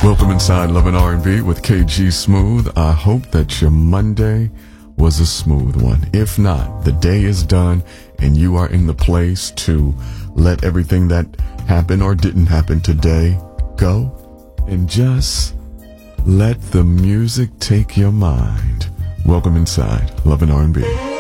Welcome inside Love and R&B with KG Smooth. I hope that your Monday was a smooth one. If not, the day is done and you are in the place to let everything that happened or didn't happen today go and just let the music take your mind. Welcome inside Love and R&B.